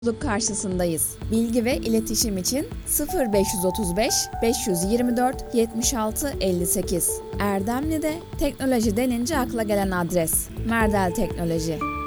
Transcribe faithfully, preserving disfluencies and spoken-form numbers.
Mutluluk karşısındayız. Bilgi ve iletişim için sıfır beş otuz beş beş yirmi dört yetmiş altı elli sekiz. Erdemli'de teknoloji denince akla gelen adres Merdel Teknoloji.